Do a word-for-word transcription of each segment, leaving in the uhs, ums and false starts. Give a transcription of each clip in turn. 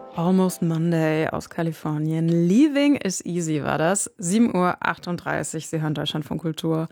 Almost Monday aus Kalifornien. Leaving is easy war das. sieben Uhr achtunddreißig. Sie hören Deutschlandfunk Kultur.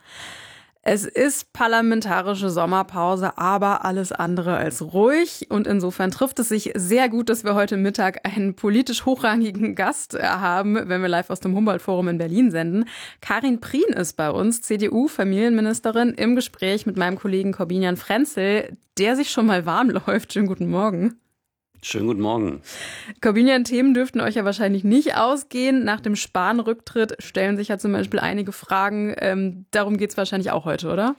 Es ist parlamentarische Sommerpause, aber alles andere als ruhig. Und insofern trifft es sich sehr gut, dass wir heute Mittag einen politisch hochrangigen Gast haben, wenn wir live aus dem Humboldt-Forum in Berlin senden. Karin Prien ist bei uns, C D U-Familienministerin, im Gespräch mit meinem Kollegen Corbinian Frenzel, der sich schon mal warm läuft. Schönen guten Morgen. Schönen guten Morgen. Corbinian, Themen dürften euch ja wahrscheinlich nicht ausgehen. Nach dem Spahn-Rücktritt stellen sich ja zum Beispiel einige Fragen. Ähm, darum geht es wahrscheinlich auch heute, oder?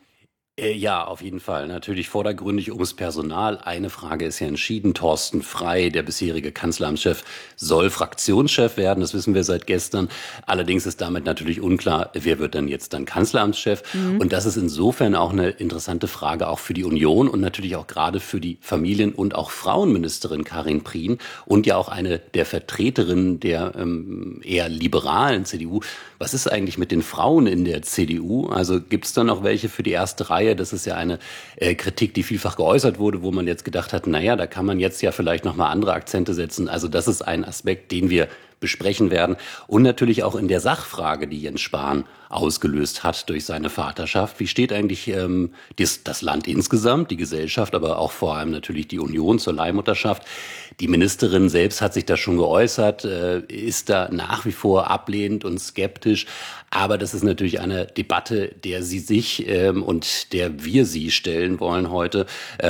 Ja, auf jeden Fall. Natürlich vordergründig ums Personal. Eine Frage ist ja entschieden. Thorsten Frey, der bisherige Kanzleramtschef, soll Fraktionschef werden. Das wissen wir seit gestern. Allerdings ist damit natürlich unklar, wer wird denn jetzt dann Kanzleramtschef. Mhm. Und das ist insofern auch eine interessante Frage auch für die Union und natürlich auch gerade für die Familien- und auch Frauenministerin Karin Prien und ja auch eine der Vertreterinnen der ähm, eher liberalen C D U. Was ist eigentlich mit den Frauen in der C D U? Also gibt es da noch welche für die erste Reihe? Das ist ja eine äh, Kritik, die vielfach geäußert wurde, wo man jetzt gedacht hat, naja, da kann man jetzt ja vielleicht nochmal andere Akzente setzen. Also das ist ein Aspekt, den wir besprechen werden. Und natürlich auch in der Sachfrage, die Jens Spahn ausgelöst hat durch seine Vaterschaft. Wie steht eigentlich ähm, das, das Land insgesamt, die Gesellschaft, aber auch vor allem natürlich die Union zur Leihmutterschaft? Die Ministerin selbst hat sich da schon geäußert, äh, ist da nach wie vor ablehnend und skeptisch. Aber das ist natürlich eine Debatte, der sie sich ähm, und der wir sie stellen wollen heute.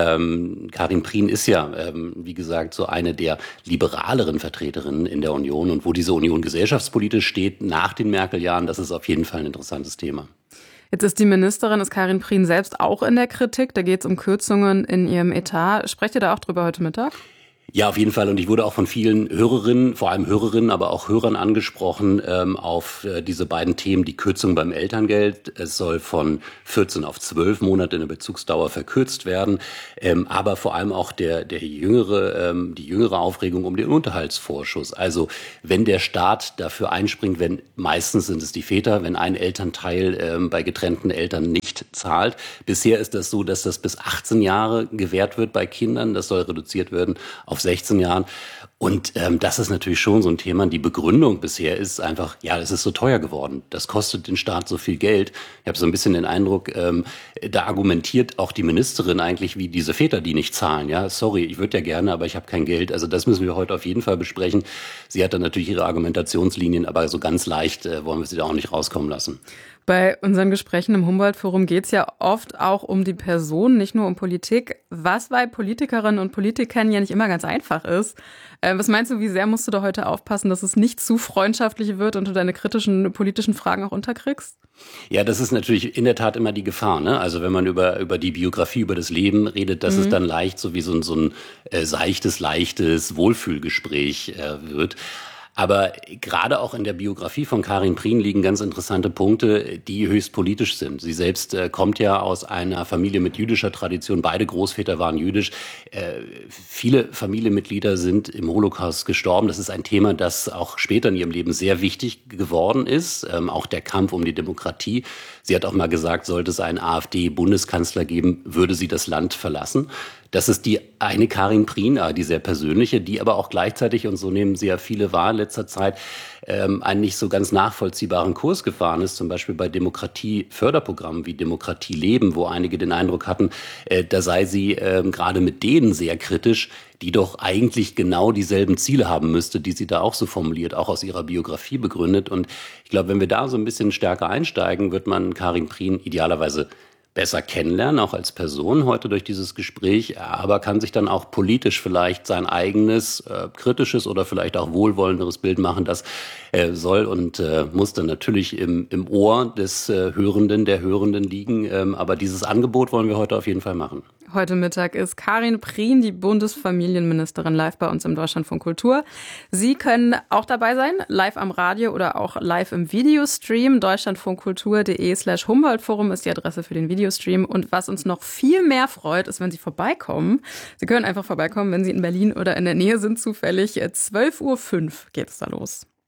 Ähm, Karin Prien ist ja, ähm, wie gesagt, so eine der liberaleren Vertreterinnen in der Union. Und wo diese Union gesellschaftspolitisch steht nach den Merkel-Jahren, das ist auf jeden Fall ein interessantes Thema. Jetzt ist die Ministerin, ist Karin Prien selbst auch in der Kritik. Da geht es um Kürzungen in ihrem Etat. Sprecht ihr da auch drüber heute Mittag? Ja, auf jeden Fall. Und ich wurde auch von vielen Hörerinnen, vor allem Hörerinnen, aber auch Hörern angesprochen ähm, auf äh, diese beiden Themen. Die Kürzung beim Elterngeld. Es soll von vierzehn auf zwölf Monate in der Bezugsdauer verkürzt werden. Ähm, aber vor allem auch der, der jüngere, ähm, die jüngere Aufregung um den Unterhaltsvorschuss. Also wenn der Staat dafür einspringt, wenn meistens sind es die Väter, wenn ein Elternteil ähm, bei getrennten Eltern nicht zahlt. Bisher ist das so, dass das bis achtzehn Jahre gewährt wird bei Kindern. Das soll reduziert werden auf sechzehn Jahren. Und ähm, das ist natürlich schon so ein Thema. Die Begründung bisher ist einfach, ja, es ist so teuer geworden. Das kostet den Staat so viel Geld. Ich habe so ein bisschen den Eindruck, ähm, da argumentiert auch die Ministerin eigentlich wie diese Väter, die nicht zahlen. Ja, sorry, ich würde ja gerne, aber ich habe kein Geld. Also das müssen wir heute auf jeden Fall besprechen. Sie hat dann natürlich ihre Argumentationslinien, aber so ganz leicht äh, wollen wir sie da auch nicht rauskommen lassen. Bei unseren Gesprächen im Humboldt-Forum geht es ja oft auch um die Person, nicht nur um Politik, was bei Politikerinnen und Politikern ja nicht immer ganz einfach ist. Äh, was meinst du, wie sehr musst du da heute aufpassen, dass es nicht zu freundschaftlich wird und du deine kritischen politischen Fragen auch unterkriegst? Ja, das ist natürlich in der Tat immer die Gefahr, ne? Also wenn man über über die Biografie, über das Leben redet, dass mhm. es dann leicht so wie so ein, so ein äh, seichtes, leichtes Wohlfühlgespräch äh, wird. Aber gerade auch in der Biografie von Karin Prien liegen ganz interessante Punkte, die höchst politisch sind. Sie selbst äh, kommt ja aus einer Familie mit jüdischer Tradition. Beide Großväter waren jüdisch. Äh, viele Familienmitglieder sind im Holocaust gestorben. Das ist ein Thema, das auch später in ihrem Leben sehr wichtig geworden ist. Ähm, auch der Kampf um die Demokratie. Sie hat auch mal gesagt, sollte es einen AfD-Bundeskanzler geben, würde sie das Land verlassen. Das ist die eine Karin Prien, die sehr persönliche, die aber auch gleichzeitig, und so nehmen sie ja viele wahr in letzter Zeit, ähm, einen nicht so ganz nachvollziehbaren Kurs gefahren ist, zum Beispiel bei Demokratieförderprogrammen wie Demokratie leben, wo einige den Eindruck hatten, äh, da sei sie äh, gerade mit denen sehr kritisch, die doch eigentlich genau dieselben Ziele haben müsste, die sie da auch so formuliert, auch aus ihrer Biografie begründet. Und ich glaube, wenn wir da so ein bisschen stärker einsteigen, wird man Karin Prien idealerweise besser kennenlernen, auch als Person heute durch dieses Gespräch, aber kann sich dann auch politisch vielleicht sein eigenes äh, kritisches oder vielleicht auch wohlwollenderes Bild machen. Das äh, soll und äh, muss dann natürlich im, im Ohr des äh, Hörenden, der Hörenden liegen. Ähm, aber dieses Angebot wollen wir heute auf jeden Fall machen. Heute Mittag ist Karin Prien, die Bundesfamilienministerin, live bei uns im Deutschlandfunk Kultur. Sie können auch dabei sein, live am Radio oder auch live im Videostream. deutschlandfunkkultur.de slash Humboldt-Forum ist die Adresse für den Videostream. Und was uns noch viel mehr freut, ist, wenn Sie vorbeikommen. Sie können einfach vorbeikommen, wenn Sie in Berlin oder in der Nähe sind, zufällig. zwölf Uhr fünf geht es da los.